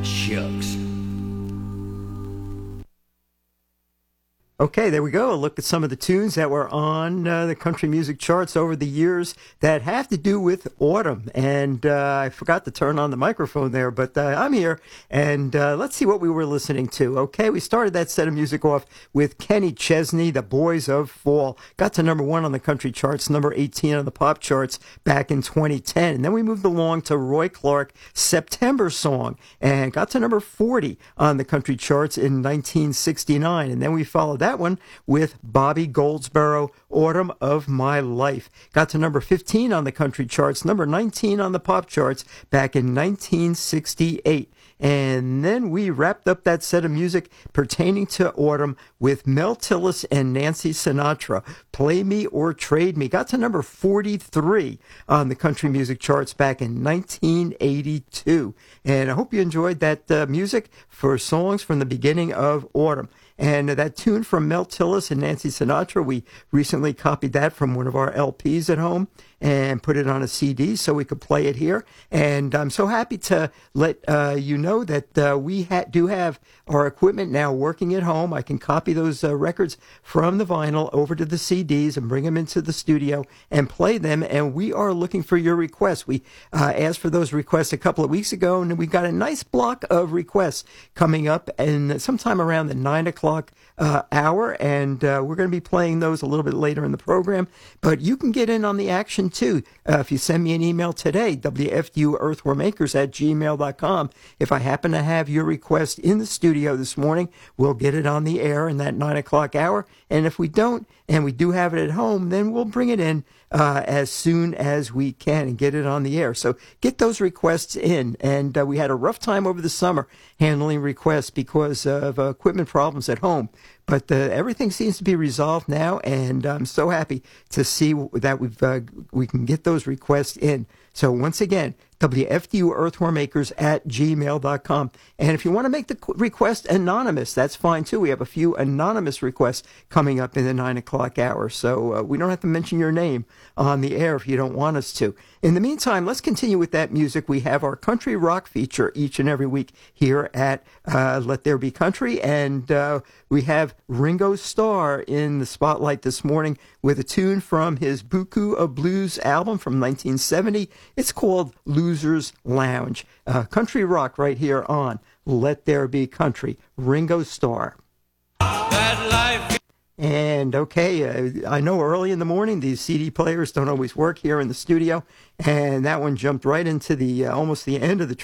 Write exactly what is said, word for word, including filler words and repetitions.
Shucks. Okay, there we go. A look at some of the tunes that were on uh, the country music charts over the years that have to do with autumn. And uh, I forgot to turn on the microphone there, but uh, I'm here. And uh, let's see what we were listening to. Okay, we started that set of music off with Kenny Chesney, The Boys of Fall. Got to number one on the country charts, number eighteen on the pop charts back in twenty ten. And then we moved along to Roy Clark, September Song, and got to number forty on the country charts in nineteen sixty-nine. And then we followed that one with Bobby Goldsboro, Autumn of My Life. Got to number fifteen on the country charts, number nineteen on the pop charts back in nineteen sixty-eight. And then we wrapped up that set of music pertaining to autumn with Mel Tillis and Nancy Sinatra, Play Me or Trade Me. Got to number forty-three on the country music charts back in nineteen eighty-two. And I hope you enjoyed that uh, music for songs from the beginning of autumn. And that tune from Mel Tillis and Nancy Sinatra, we recently copied that from one of our L Ps at home and put it on a C D so we could play it here. And I'm so happy to let uh, you know that uh, we ha- do have our equipment now working at home. I can copy those uh, records from the vinyl over to the C Ds and bring them into the studio and play them. And we are looking for your requests. We uh, asked for those requests a couple of weeks ago, and we got a nice block of requests coming up and sometime around the nine o'clock Uh, hour, and uh, we're going to be playing those a little bit later in the program. But you can get in on the action too uh, if you send me an email today, W F D U earthwormakers at gmail dot com. If I happen to have your request in the studio this morning, we'll get it on the air in that nine o'clock hour. And if we don't, and we do have it at home, then we'll bring it in uh, as soon as we can and get it on the air. So get those requests in. And uh, we had a rough time over the summer handling requests because of uh, equipment problems at home. But uh, everything seems to be resolved now, and I'm so happy to see that we've uh, we can get those requests in. So once again, W F D U earthwormakers at gmail dot com. And if you want to make the request anonymous, that's fine too. We have a few anonymous requests coming up in the nine o'clock hour. So uh, we don't have to mention your name on the air if you don't want us to. In the meantime, let's continue with that music. We have our country rock feature each and every week here at uh, Let There Be Country. And uh, we have Ringo Starr in the spotlight this morning with a tune from his Buku of Blues album from nineteen seventy. It's called Loser's Lounge. Uh, country rock right here on Let There Be Country. Ringo Starr. That life. And okay, uh, I know early in the morning these C D players don't always work here in the studio, and that one jumped right into the uh, almost the end of the